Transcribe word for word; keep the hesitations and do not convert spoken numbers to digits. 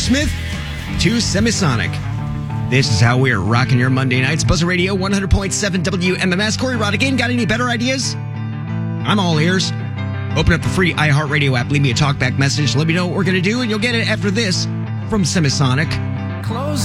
Aerosmith to Semisonic. This is how we're rocking your Monday nights. Buzzer Radio, one hundred point seven W M M S. Corey Rodigan, got any better ideas? I'm all ears. Open up the free iHeartRadio app. Leave me a talkback message. Let me know what we're going to do, and you'll get it after this from Semisonic. Close